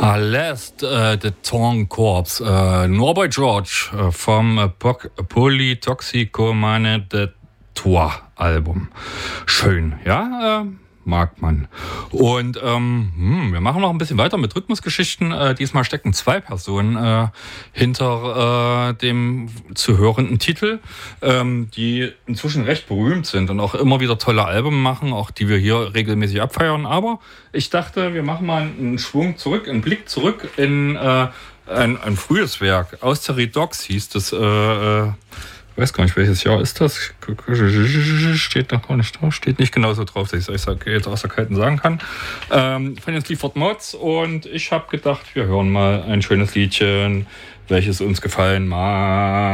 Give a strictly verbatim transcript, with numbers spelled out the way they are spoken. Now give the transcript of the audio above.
Last äh, the Tongue Corps, äh, Norbert George äh, vom äh, Polytoxicomane de Toi Album. Schön, ja, äh, mag man. Und ähm, hm, wir machen noch ein bisschen weiter mit Rhythmusgeschichten. Äh, diesmal stecken zwei Personen äh, hinter äh, dem zu hörenden Titel, ähm, die inzwischen recht berühmt sind und auch immer wieder tolle Alben machen, auch die wir hier regelmäßig abfeiern. Aber ich dachte, wir machen mal einen Schwung zurück, einen Blick zurück in äh, ein, ein frühes Werk. Austerity Dogs hieß das. Äh, äh, Ich weiß gar nicht, welches Jahr ist das? Steht noch gar nicht drauf. Steht nicht genau so drauf, dass ich es euch jetzt aus der Kalten sagen kann. Ähm, von den Sleaford Mods. Und ich habe gedacht, wir hören mal ein schönes Liedchen, welches uns gefallen mag.